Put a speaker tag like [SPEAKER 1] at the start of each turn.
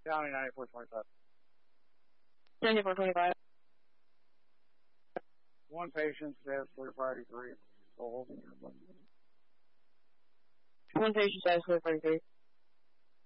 [SPEAKER 1] County 9425.
[SPEAKER 2] 9425.
[SPEAKER 1] One patient status clear Friday 3. So holding your blood.
[SPEAKER 2] One patient status clear Friday 3.